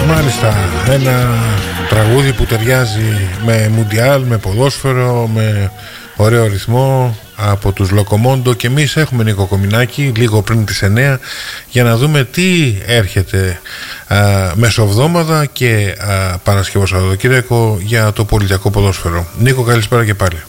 Μάλιστα, ένα τραγούδι που ταιριάζει με μουντιάλ, με ποδόσφαιρο, με ωραίο ρυθμό από τους Λοκομόντο. Και εμείς έχουμε, Νίκο Κομινάκη, λίγο πριν τις 9 για να δούμε τι έρχεται μεσοβδόμαδα και Παρασκευό Σαββατοκύριακο για το πολιτιακό ποδόσφαιρο. Νίκο, καλησπέρα και πάλι.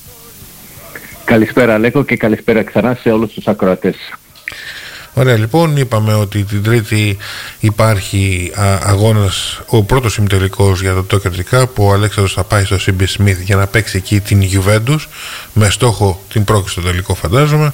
Καλησπέρα Λέκο και καλησπέρα ξανά σε όλους τους ακροατές. Ωραία, λοιπόν, είπαμε ότι την Τρίτη υπάρχει αγώνας, ο πρώτος ημιτελικός για το Toker Cup, που ο Αλέξανδρος θα πάει στο CB Smith για να παίξει εκεί την Juventus με στόχο την πρόκριση στο τελικό, φαντάζομαι.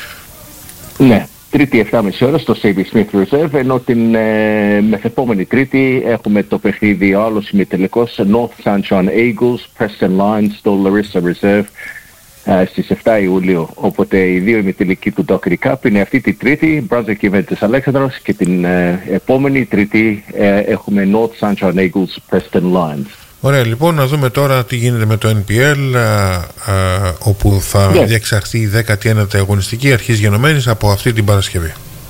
Ναι, Τρίτη 7.30 ώρα στο CB Smith Reserve, ενώ την μεθεπόμενη Τρίτη έχουμε το παιχνίδι, ο άλλος ημιτελικός, North Sunshine Eagles, Preston Lions στο Larissa Reserve στις 7 Ιουλίου. Οπότε οι δύο ημιτελικοί του Toker Cup είναι αυτή τη Τρίτη, Brunswick Juventus Αλέξανδρος, και την επόμενη Τρίτη έχουμε North Sunshine Eagles, Preston Lions. Ωραία, λοιπόν, να δούμε τώρα τι γίνεται με το NPL, όπου θα διεξαχθεί η 19η αγωνιστική αρχής γενομένης από αυτή την Παρασκευή.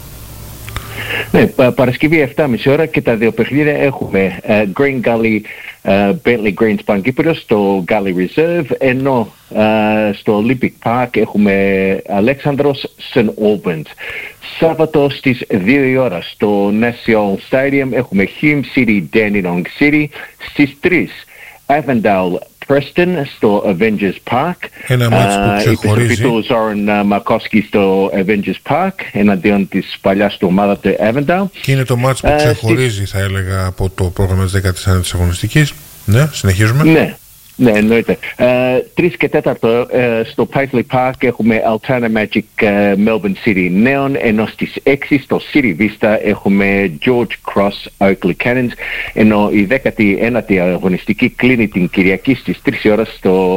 Ναι, Παρασκευή 7.30 ώρα και τα δύο παιχνίδια έχουμε Green Gully, Bentley Greenspan Κύπρος στο Gully Reserve, ενώ στο Olympic Park έχουμε Αλέξανδρος St. Albans. Σάββατο στις 2 η ώρα στο National Stadium έχουμε Hume City, Dandenong City. Στις 3 Avondale Preston στο Avengers Park. Ένα μάτς που ξεχωρίζει. Επιστροφή του Zoran Markowski στο Avengers Park εναντίον της παλιάς του ομάδα του Avondale. Και είναι το μάτς που ξεχωρίζει, θα έλεγα, από το πρόγραμμα της 19ης αγωνιστικής. Ναι, συνεχίζουμε. Ναι, εννοείται. 3 και 4 στο Paisley Park έχουμε Altana Magic Melbourne City Neon, ενώ στις 6 στο City Vista έχουμε George Cross Oakley Cannons, ενώ η 19η αγωνιστική κλείνει την Κυριακή στις 3 ώρα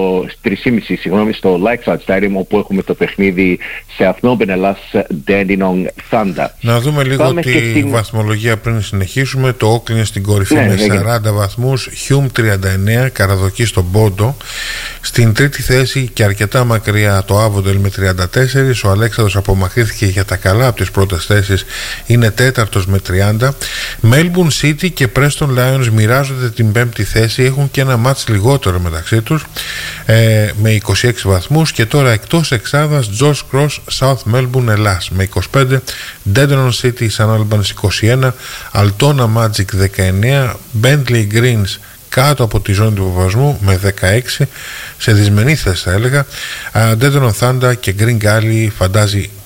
στο Lakeside Stadium, όπου έχουμε το παιχνίδι σε Αθνόμπεν Ελλάς Dandenong Thunder. Να δούμε λίγο τη βαθμολογία πριν συνεχίσουμε. Το Oakley είναι στην κορυφή με 40 βαθμούς, Hume 39, Καραδοκή στον Πόντο. Στην τρίτη θέση και αρκετά μακριά το Avondale με 34. Ο Αλέξανδρος απομακρύθηκε για τα καλά από τις πρώτες θέσεις, είναι τέταρτος με 30. Melbourne City και Preston Lions μοιράζονται την πέμπτη θέση, έχουν και ένα μάτς λιγότερο μεταξύ τους με 26 βαθμούς. Και τώρα εκτός εξάδας George Cross South Melbourne Ελλάς με 25, Dandenong City St. Albans 21, Altona Magic 19, Bentley Greens κάτω από τη ζώνη του υποβασμού με 16, σε δυσμενή θέση θα έλεγα, Dandenong Thunder και Green Gully φαντάζει